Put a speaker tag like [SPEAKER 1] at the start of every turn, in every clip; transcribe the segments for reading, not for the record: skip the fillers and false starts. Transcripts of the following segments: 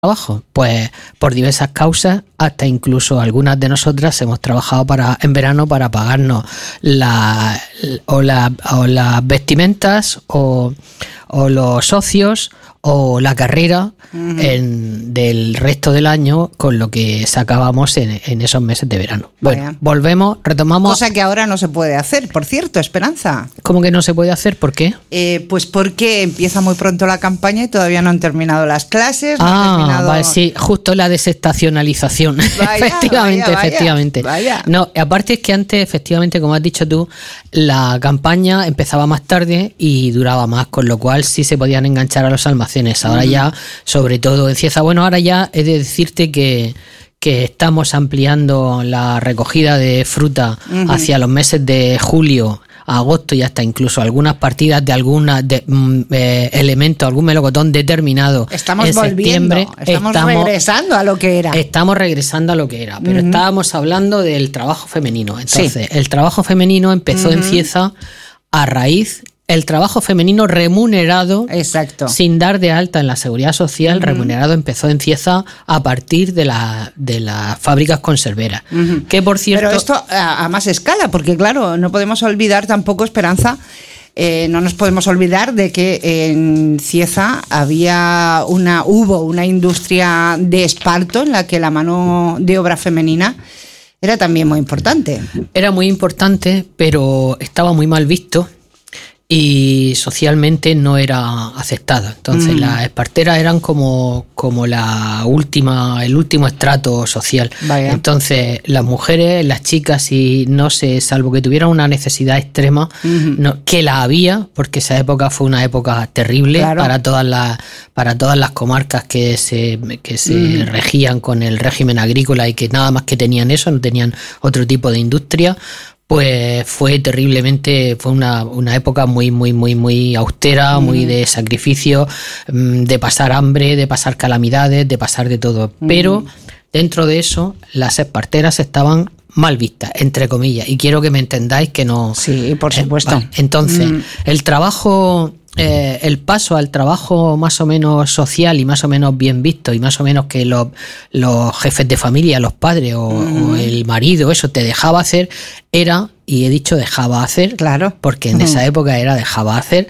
[SPEAKER 1] trabajo? Pues por diversas causas, hasta incluso algunas de nosotras hemos trabajado en verano para pagarnos las vestimentas o los socios o la carrera del resto del año con lo que sacábamos en esos meses de verano. Bueno,
[SPEAKER 2] Vaya.
[SPEAKER 1] volvemos, retomamos.
[SPEAKER 2] Cosa que ahora no se puede hacer, por cierto, Esperanza.
[SPEAKER 1] ¿Cómo que no se puede hacer? ¿Por qué?
[SPEAKER 2] Pues porque empieza muy pronto la campaña y todavía no han terminado las clases. No han terminado...
[SPEAKER 1] Vale, sí, justo la desestacionalización.
[SPEAKER 2] Vaya,
[SPEAKER 1] efectivamente,
[SPEAKER 2] vaya.
[SPEAKER 1] efectivamente.
[SPEAKER 2] Vaya.
[SPEAKER 1] No, aparte es que antes, efectivamente, como has dicho tú, la campaña empezaba más tarde y duraba más, con lo cual sí se podían enganchar a los almacenes. Ahora ya, sobre todo en Cieza, bueno, ahora ya he de decirte que estamos ampliando la recogida de fruta hacia los meses de julio, agosto y hasta incluso algunas partidas de algunos elementos, algún melocotón determinado.
[SPEAKER 2] Estamos
[SPEAKER 1] en
[SPEAKER 2] volviendo,
[SPEAKER 1] septiembre.
[SPEAKER 2] estamos regresando a lo que era.
[SPEAKER 1] Estamos regresando a lo que era, pero estábamos hablando del trabajo femenino. Entonces, el trabajo femenino empezó en Cieza a raíz. El trabajo femenino remunerado,
[SPEAKER 2] Exacto.
[SPEAKER 1] sin dar de alta en la seguridad social, remunerado empezó en Cieza a partir de las fábricas conserveras. Que por cierto.
[SPEAKER 2] Pero esto a más escala, porque claro, no podemos olvidar tampoco, Esperanza, no nos podemos olvidar de que en Cieza hubo una industria de esparto en la que la mano de obra femenina era también muy importante.
[SPEAKER 1] Era muy importante, pero estaba muy mal visto. Y socialmente no era aceptada. Entonces las esparteras eran como el último estrato social.
[SPEAKER 2] Vaya.
[SPEAKER 1] Entonces las mujeres, las chicas, y no sé, salvo que tuvieran una necesidad extrema, que la había, porque esa época fue una época terrible, claro, para todas las comarcas que se regían con el régimen agrícola y que nada más que tenían eso, no tenían otro tipo de industria. Pues fue una época muy austera, muy de sacrificio, de pasar hambre, de pasar calamidades, de pasar de todo. Pero dentro de eso, las esparteras estaban mal vistas, entre comillas. Y quiero que me entendáis que no...
[SPEAKER 2] Sí, por supuesto.
[SPEAKER 1] Vale. Entonces, el trabajo... el paso al trabajo más o menos social y más o menos bien visto y más o menos que los jefes de familia, los padres o el marido, eso te dejaba hacer, era, y he dicho dejaba hacer,
[SPEAKER 2] claro,
[SPEAKER 1] porque en esa época era dejaba hacer,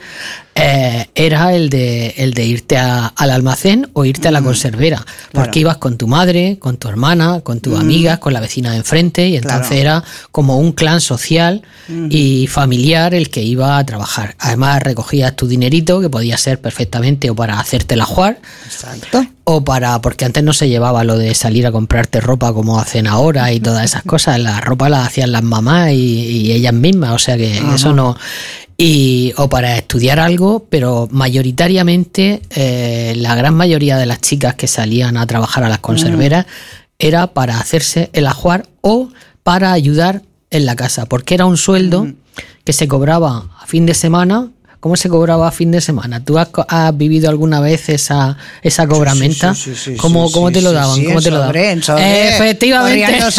[SPEAKER 1] era el de irte al almacén o irte a la conservera, porque ibas con tu madre, con tu hermana, con tus amigas, con la vecina de enfrente, y entonces era como un clan social y familiar el que iba a trabajar. Además recogías tu dinerito, que podía ser perfectamente o para hacértela jugar,
[SPEAKER 2] exacto,
[SPEAKER 1] o porque antes no se llevaba lo de salir a comprarte ropa como hacen ahora y todas esas cosas. La ropa la hacían las mamás y ellas mismas, o sea que eso no... o para estudiar algo, pero mayoritariamente la gran mayoría de las chicas que salían a trabajar a las conserveras era para hacerse el ajuar o para ayudar en la casa, porque era un sueldo que se cobraba a fin de semana. ¿Cómo se cobraba a fin de semana? ¿Tú has vivido alguna vez esa cobramenta?
[SPEAKER 2] Sí,
[SPEAKER 1] ¿Cómo te lo daban?
[SPEAKER 2] Sí,
[SPEAKER 1] ¿Cómo te lo daban?
[SPEAKER 2] En sobre.
[SPEAKER 1] Efectivamente, en un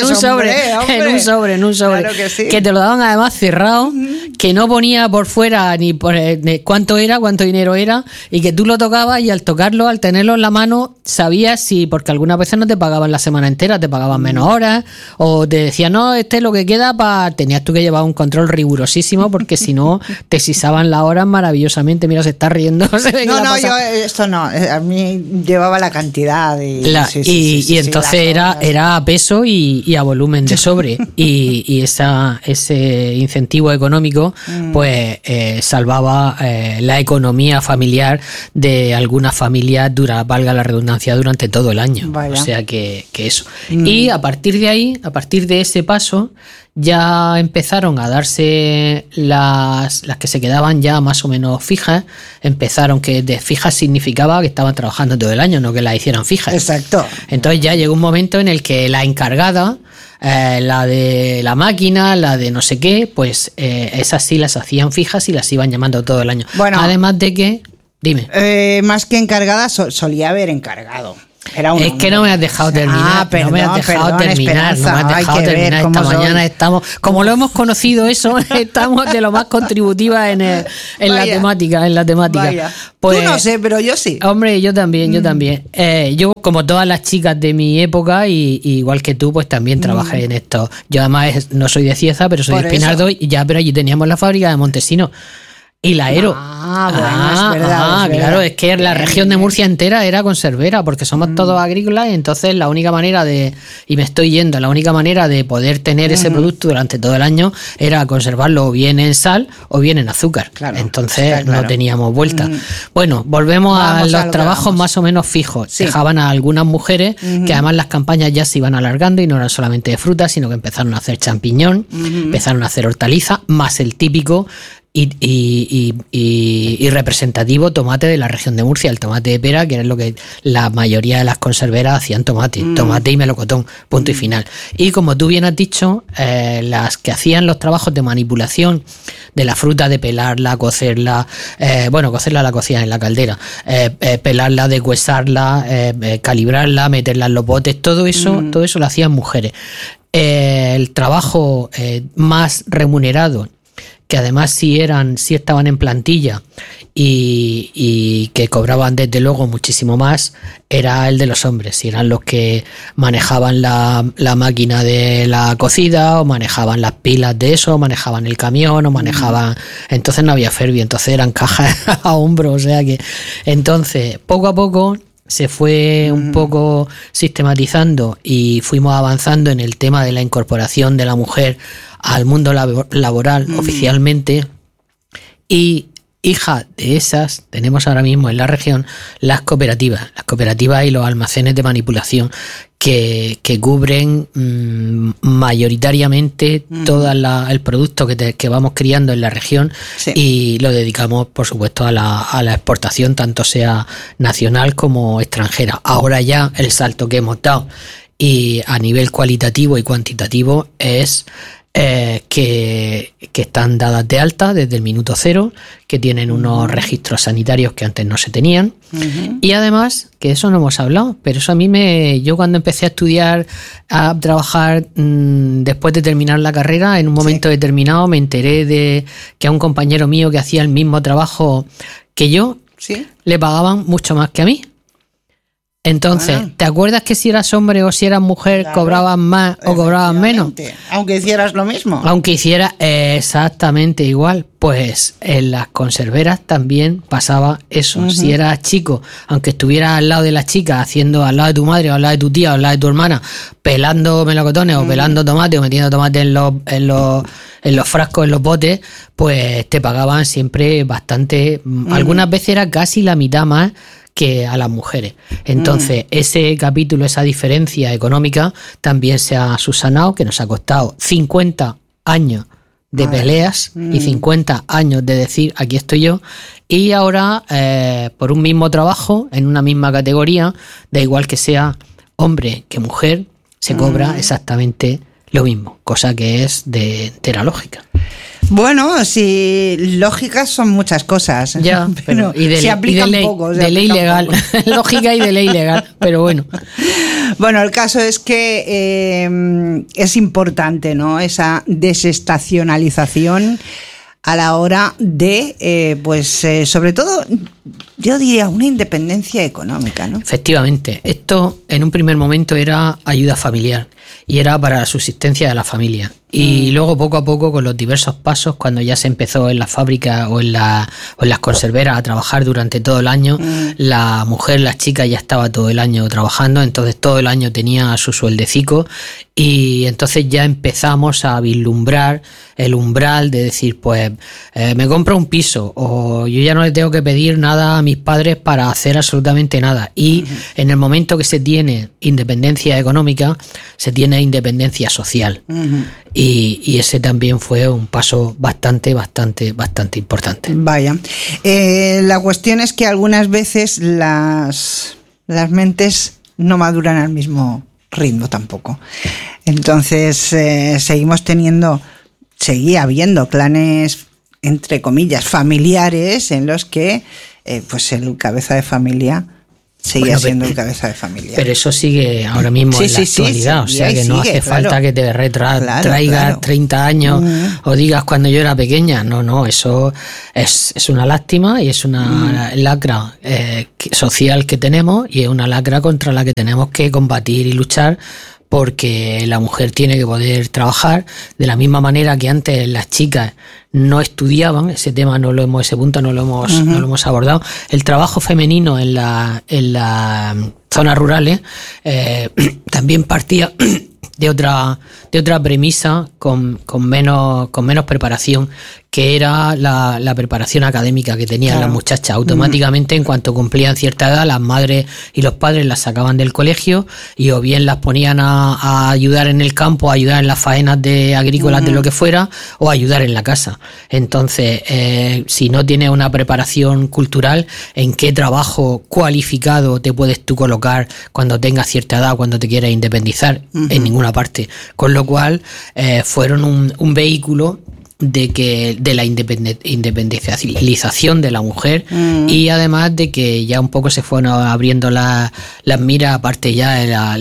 [SPEAKER 1] sobre.
[SPEAKER 2] Claro que sí.
[SPEAKER 1] Que te lo daban además cerrado, que no ponía por fuera ni por cuánto dinero era, y que tú lo tocabas y al tocarlo, al tenerlo en la mano, sabías si, porque algunas veces no te pagaban la semana entera, te pagaban menos horas, o te decían, no, es lo que queda tenías tú que llevar un control rigurosísimo, porque si no, te sisaban las horas maravillosamente. Mira, se está riendo.
[SPEAKER 2] Esto no, a mí llevaba la cantidad
[SPEAKER 1] y entonces era a peso y a volumen de sobre y ese incentivo económico pues salvaba la economía familiar de algunas familias, valga la redundancia, durante todo el año. Vaya. O sea que eso. Y a partir de ahí, a partir de ese paso, ya empezaron a darse las que se quedaban ya más o menos fijas. Empezaron, que de fijas significaba que estaban trabajando todo el año, no que las hicieran fijas.
[SPEAKER 2] Exacto.
[SPEAKER 1] Entonces ya llegó un momento en el que la encargada, la de la máquina, la de no sé qué, pues esas sí las hacían fijas y las iban llamando todo el año. Bueno, además de que, dime.
[SPEAKER 2] Más que encargada, solía haber encargado.
[SPEAKER 1] Es que no me has dejado terminar.
[SPEAKER 2] Perdón,
[SPEAKER 1] no me has dejado terminar. Esta mañana estamos, como lo hemos conocido eso, estamos de lo más contributivas en la temática.
[SPEAKER 2] Vaya.
[SPEAKER 1] Pues,
[SPEAKER 2] tú no sé, pero yo sí.
[SPEAKER 1] Hombre, yo también. Yo, como todas las chicas de mi época, y igual que tú, pues también trabajé en esto. Yo además no soy de Cieza, pero soy de Espinardo, pero allí teníamos la fábrica de Montesinos. Y la Aero.
[SPEAKER 2] Es verdad.
[SPEAKER 1] Claro, es que la región de Murcia entera era conservera, porque somos todos agrícolas, y entonces la única manera de poder tener ese producto durante todo el año era conservarlo o bien en sal o bien en azúcar.
[SPEAKER 2] Claro,
[SPEAKER 1] entonces no teníamos vuelta. Bueno, volvemos a los trabajos más o menos fijos. Sí. Dejaban a algunas mujeres, que además las campañas ya se iban alargando y no eran solamente de frutas, sino que empezaron a hacer champiñón, empezaron a hacer hortalizas, más el típico y representativo tomate de la región de Murcia, el tomate de pera, que era lo que la mayoría de las conserveras hacían: tomate y melocotón, punto y final. Y como tú bien has dicho, las que hacían los trabajos de manipulación de la fruta, de pelarla, cocerla, cocerla la cocían en la caldera, pelarla, deshuesarla, calibrarla, meterla en los botes, todo eso lo hacían mujeres. El trabajo más remunerado, que además sí estaban en plantilla y que cobraban desde luego muchísimo más, era el de los hombres. Y eran los que manejaban la máquina de la cocida, o manejaban las pilas de eso, o manejaban el camión, o manejaban... Entonces no había Fervi, entonces eran cajas a hombro, o sea que... Entonces, poco a poco se fue un poco sistematizando y fuimos avanzando en el tema de la incorporación de la mujer al mundo laboral oficialmente, y hija de esas tenemos ahora mismo en la región las cooperativas y los almacenes de manipulación que cubren mayoritariamente todo el producto que vamos criando en la región, y lo dedicamos, por supuesto, a la exportación, tanto sea nacional como extranjera. Ahora ya el salto que hemos dado, y a nivel cualitativo y cuantitativo, es que están dadas de alta desde el minuto cero, que tienen unos registros sanitarios que antes no se tenían, y además, que eso no hemos hablado, pero eso a mí yo cuando empecé a estudiar, a trabajar después de terminar la carrera, en un momento determinado me enteré de que a un compañero mío que hacía el mismo trabajo que yo, le pagaban mucho más que a mí. Entonces, ¿te acuerdas que si eras hombre o si eras mujer, cobraban más o cobraban menos?
[SPEAKER 2] Aunque hicieras lo mismo.
[SPEAKER 1] Aunque hicieras exactamente igual. Pues en las conserveras también pasaba eso. Si eras chico, aunque estuvieras al lado de la chica, haciendo al lado de tu madre, o al lado de tu tía, o al lado de tu hermana, pelando melocotones o pelando tomate, o metiendo tomate en los frascos, en los botes, pues te pagaban siempre bastante. Algunas veces era casi la mitad más que a las mujeres. Entonces, ese capítulo, esa diferencia económica, también se ha subsanado, que nos ha costado 50 años de peleas y 50 años de decir, aquí estoy yo, y ahora, por un mismo trabajo, en una misma categoría, da igual que sea hombre que mujer, se cobra exactamente lo mismo, cosa que es de entera lógica.
[SPEAKER 2] Bueno, sí, lógicas son muchas cosas.
[SPEAKER 1] Ya, pero se aplican poco. De ley legal. Lógica y de ley legal, pero bueno.
[SPEAKER 2] Bueno, el caso es que es importante, ¿no? Esa desestacionalización a la hora de, sobre todo, yo diría una independencia económica, ¿no?
[SPEAKER 1] Efectivamente. Esto en un primer momento era ayuda familiar y era para la subsistencia de la familia. Y luego, poco a poco, con los diversos pasos, cuando ya se empezó en la fábrica o en las conserveras a trabajar durante todo el año, la mujer, la chica, ya estaba todo el año trabajando, entonces todo el año tenía su sueldecico, y entonces ya empezamos a vislumbrar el umbral de decir, pues, me compro un piso, o yo ya no le tengo que pedir nada a mis padres para hacer absolutamente nada. Y en el momento que se tiene independencia económica, se tiene independencia social. Y ese también fue un paso bastante importante.
[SPEAKER 2] Vaya. La cuestión es que algunas veces las mentes no maduran al mismo ritmo tampoco. Entonces seguía habiendo clanes, entre comillas, familiares, en los que pues el cabeza de familia Sigue siendo el cabeza de familia.
[SPEAKER 1] Pero eso sigue ahora mismo en la actualidad. O sea que no hace falta que te traigas 30 años o digas cuando yo era pequeña. No, eso es una lástima y es una lacra social que tenemos, y es una lacra contra la que tenemos que combatir y luchar, porque la mujer tiene que poder trabajar de la misma manera que antes las chicas no estudiaban. Ese tema ese punto no lo hemos abordado. El trabajo femenino en las zonas rurales también partía de otra premisa con menos preparación, que era la preparación académica que tenían las muchachas. Automáticamente, en cuanto cumplían cierta edad, las madres y los padres las sacaban del colegio y o bien las ponían a ayudar en el campo, a ayudar en las faenas agrícolas de lo que fuera, o a ayudar en la casa. Entonces, si no tienes una preparación cultural, ¿en qué trabajo cualificado te puedes tú colocar cuando tengas cierta edad, cuando te quieras independizar? En ninguna parte. Con lo cual, fueron un vehículo de la independización de la mujer, y además de que ya un poco se fueron abriendo las miras. Aparte, ya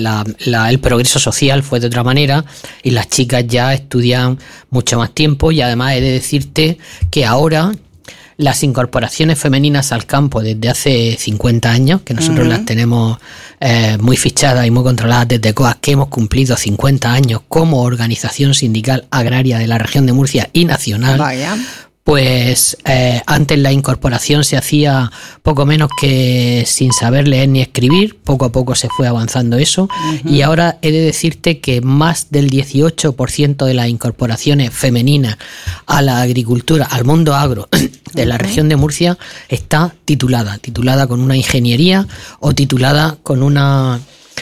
[SPEAKER 1] el progreso social fue de otra manera y las chicas ya estudian mucho más tiempo. Y además he de decirte que ahora las incorporaciones femeninas al campo desde hace 50 años, que nosotros las tenemos muy fichadas y muy controladas desde COAG, que hemos cumplido 50 años como organización sindical agraria de la región de Murcia y nacional. Vaya. Pues antes la incorporación se hacía poco menos que sin saber leer ni escribir. Poco a poco se fue avanzando eso, y ahora he de decirte que más del 18% de las incorporaciones femeninas a la agricultura, al mundo agro de la región de Murcia, está titulada con una ingeniería o titulada con una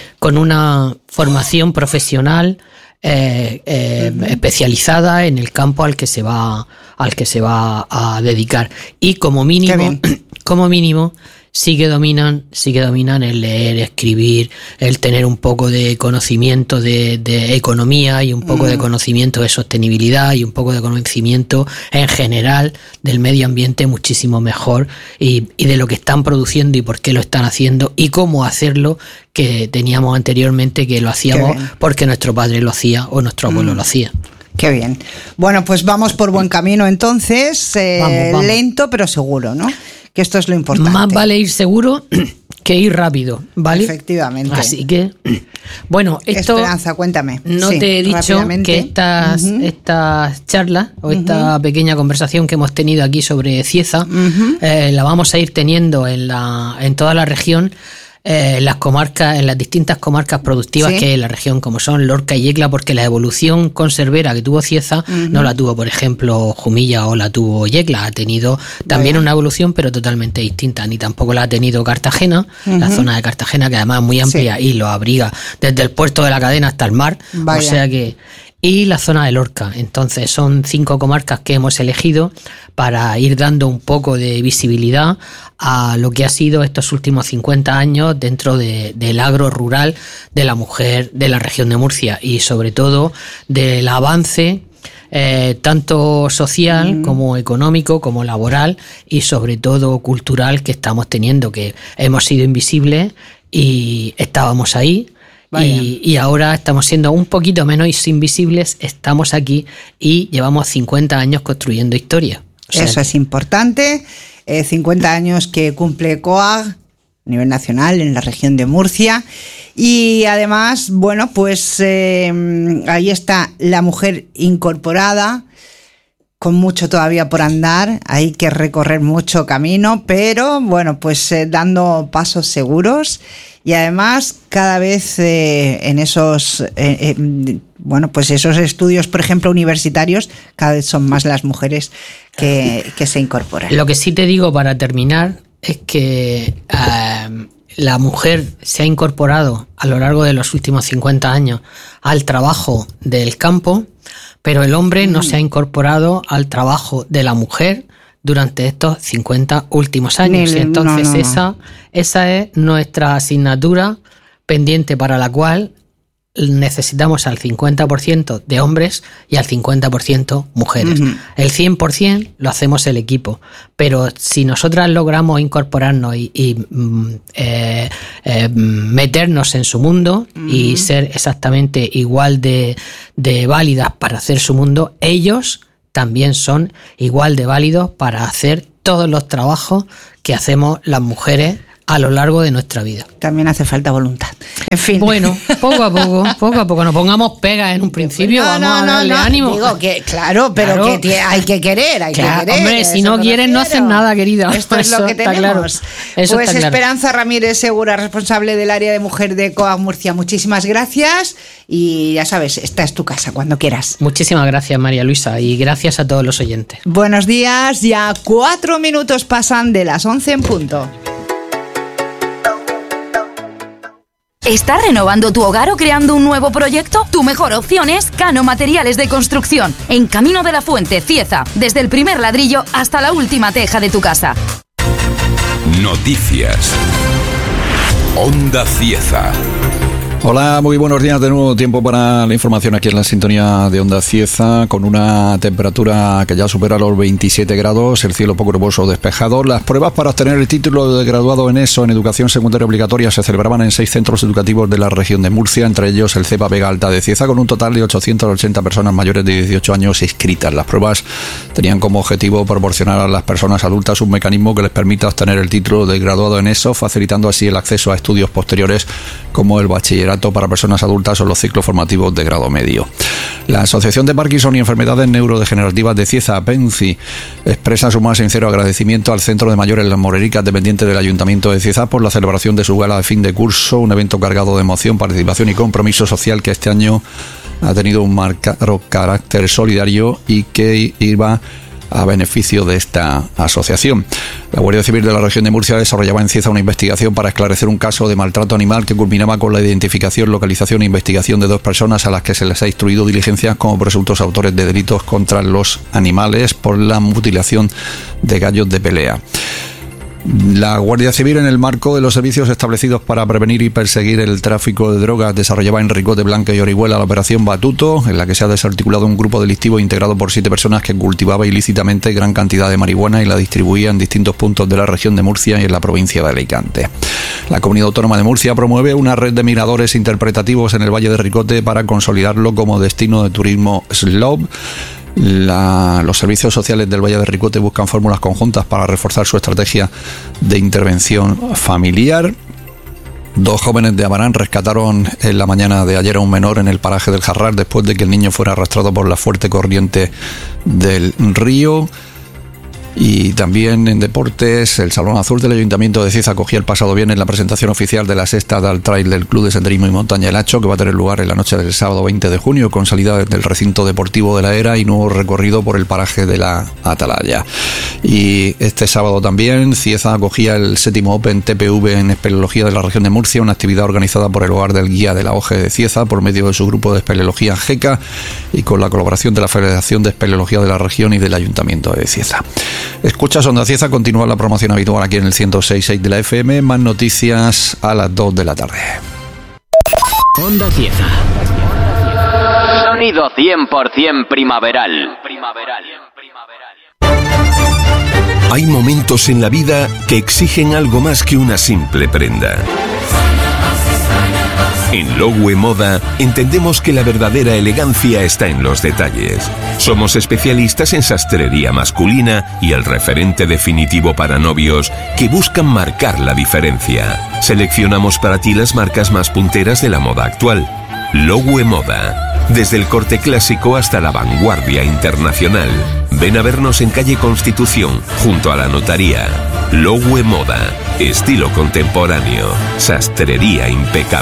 [SPEAKER 1] formación profesional especializada en el campo al que se va a dedicar. Y como mínimo sí que dominan el leer, escribir, el tener un poco de conocimiento de economía, y un poco de conocimiento de sostenibilidad, y un poco de conocimiento en general del medio ambiente muchísimo mejor, y de lo que están produciendo y por qué lo están haciendo y cómo hacerlo, que teníamos anteriormente que lo hacíamos porque nuestro padre lo hacía o nuestro abuelo lo hacía.
[SPEAKER 2] Qué bien. Bueno, pues vamos por buen camino entonces, vamos. Lento pero seguro, ¿no? Que esto es lo importante.
[SPEAKER 1] Más vale ir seguro que ir rápido, ¿vale?
[SPEAKER 2] Efectivamente.
[SPEAKER 1] Así que, bueno, esto...
[SPEAKER 2] Esperanza, cuéntame.
[SPEAKER 1] No te he dicho que estas charlas o esta pequeña conversación que hemos tenido aquí sobre Cieza, la vamos a ir teniendo en toda la región. Las comarcas, en las distintas comarcas productivas que hay en la región, como son Lorca y Yecla, porque la evolución conservera que tuvo Cieza no la tuvo, por ejemplo, Jumilla o la tuvo Yecla. Ha tenido también una evolución, pero totalmente distinta. Ni tampoco la ha tenido Cartagena, la zona de Cartagena, que además es muy amplia y lo abriga desde el puerto de la cadena hasta el mar. O sea que... Y la zona de Lorca. Entonces son 5 comarcas que hemos elegido para ir dando un poco de visibilidad a lo que ha sido estos últimos 50 años dentro del agro rural de la mujer de la región de Murcia, y sobre todo del avance tanto social como económico, como laboral y sobre todo cultural que estamos teniendo, que hemos sido invisibles y estábamos ahí. Y ahora estamos siendo un poquito menos invisibles, estamos aquí y llevamos 50 años construyendo historia.
[SPEAKER 2] Eso es importante. 50 años que cumple COAG a nivel nacional en la región de Murcia. Y además, bueno, pues ahí está la mujer incorporada, con mucho todavía por andar, hay que recorrer mucho camino, pero bueno, pues dando pasos seguros. Y además cada vez en esos pues esos estudios, por ejemplo, universitarios, cada vez son más las mujeres que se incorporan.
[SPEAKER 1] Lo que sí te digo para terminar es que la mujer se ha incorporado a lo largo de los últimos 50 años al trabajo del campo, pero el hombre no se ha incorporado al trabajo de la mujer durante estos 50 últimos años. Entonces esa es nuestra asignatura pendiente, para la cual necesitamos al 50% de hombres y al 50% mujeres. El 100% lo hacemos el equipo, pero si nosotras logramos incorporarnos y meternos en su mundo y ser exactamente igual de válidas para hacer su mundo, ellos también son igual de válidos para hacer todos los trabajos que hacemos las mujeres a lo largo de nuestra vida.
[SPEAKER 2] También hace falta voluntad. En fin.
[SPEAKER 1] Bueno, poco a poco. No pongamos pegas en un principio, vamos a darle ánimo.
[SPEAKER 2] Digo que, claro, pero que hay que querer, hay que querer.
[SPEAKER 1] Hombre, si no quieres, no haces nada, querida.
[SPEAKER 2] Esto es lo que tenemos.
[SPEAKER 1] Claro.
[SPEAKER 2] Pues Esperanza Ramírez Segura, responsable del área de mujer de COAG Murcia. Muchísimas gracias y ya sabes, esta es tu casa cuando quieras.
[SPEAKER 1] Muchísimas gracias, María Luisa, y gracias a todos los oyentes.
[SPEAKER 2] Buenos días, ya 4 minutos pasan de las 11 en punto.
[SPEAKER 3] ¿Estás renovando tu hogar o creando un nuevo proyecto? Tu mejor opción es Cano Materiales de Construcción, en Camino de la Fuente, Cieza, desde el primer ladrillo hasta la última teja de tu casa.
[SPEAKER 4] Noticias. Onda Cieza.
[SPEAKER 5] Hola, muy buenos días de nuevo. Tiempo para la información aquí en la sintonía de Onda Cieza, con una temperatura que ya supera los 27 grados, el cielo poco nuboso despejado. Las pruebas para obtener el título de graduado en ESO, en educación secundaria obligatoria, se celebraban en 6 centros educativos de la región de Murcia, entre ellos el CEPA Vega Alta de Cieza, con un total de 880 personas mayores de 18 años inscritas. Las pruebas tenían como objetivo proporcionar a las personas adultas un mecanismo que les permita obtener el título de graduado en ESO, facilitando así el acceso a estudios posteriores como el bachillerato para personas adultas o los ciclos formativos de grado medio. La Asociación de Parkinson y Enfermedades Neurodegenerativas de Cieza, APENCI, expresa su más sincero agradecimiento al Centro de Mayores Las Morericas, dependiente del Ayuntamiento de Cieza, por la celebración de su gala de fin de curso, un evento cargado de emoción, participación y compromiso social que este año ha tenido un marcado carácter solidario y que iba a beneficio de esta asociación. La Guardia Civil de la región de Murcia desarrollaba en Cieza una investigación para esclarecer un caso de maltrato animal que culminaba con la identificación, localización e investigación de 2 personas a las que se les ha instruido diligencias como presuntos autores de delitos contra los animales por la mutilación de gallos de pelea. La Guardia Civil, en el marco de los servicios establecidos para prevenir y perseguir el tráfico de drogas, desarrollaba en Ricote Blanca y Orihuela la operación Batuto, en la que se ha desarticulado un grupo delictivo integrado por 7 personas que cultivaba ilícitamente gran cantidad de marihuana y la distribuía en distintos puntos de la región de Murcia y en la provincia de Alicante. La Comunidad Autónoma de Murcia promueve una red de miradores interpretativos en el Valle de Ricote para consolidarlo como destino de turismo SLOB. Los servicios sociales del Valle de Ricote buscan fórmulas conjuntas para reforzar su estrategia de intervención familiar. 2 jóvenes de Amarán rescataron en la mañana de ayer a un menor en el paraje del Jarrar después de que el niño fuera arrastrado por la fuerte corriente del río. Y también en deportes, el Salón Azul del Ayuntamiento de Cieza acogía el pasado viernes la presentación oficial de la 6ª Dal Trail del Club de Senderismo y Montaña El Hacho, que va a tener lugar en la noche del sábado 20 de junio, con salida desde el recinto deportivo de la Era y nuevo recorrido por el paraje de la Atalaya. Y este sábado también Cieza acogía el 7º Open TPV en espeleología de la región de Murcia, una actividad organizada por el Hogar del Guía de la OGE de Cieza por medio de su grupo de espeleología GECA y con la colaboración de la Federación de Espeleología de la región y del Ayuntamiento de Cieza. Escuchas Onda Cieza, continúa la promoción habitual aquí en el 106.6 de la FM. Más noticias a las 2 de la tarde.
[SPEAKER 6] Onda Cieza.
[SPEAKER 7] Sonido 100% primaveral.
[SPEAKER 4] Hay momentos en la vida que exigen algo más que una simple prenda. En Lowe Moda entendemos que la verdadera elegancia está en los detalles. Somos especialistas en sastrería masculina y el referente definitivo para novios que buscan marcar la diferencia. Seleccionamos para ti las marcas más punteras de la moda actual. Lowe Moda. Desde el corte clásico hasta la vanguardia internacional. Ven a vernos en calle Constitución, junto a la notaría. Lowe Moda. Estilo contemporáneo. Sastrería impecable.